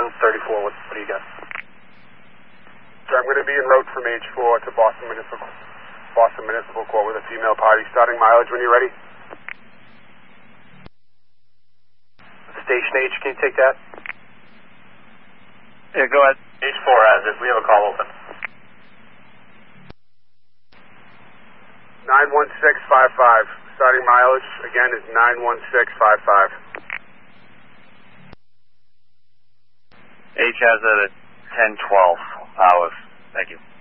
9134, what do you got? So I'm going to be en route from H4 to Boston Municipal Court with a female party. Starting mileage when you're ready. Station H, can you take that? Yeah, go ahead. H4 has it. We have a call open. 91655. Starting mileage, again, is 91655. H has it at 10:12 hours. Thank you.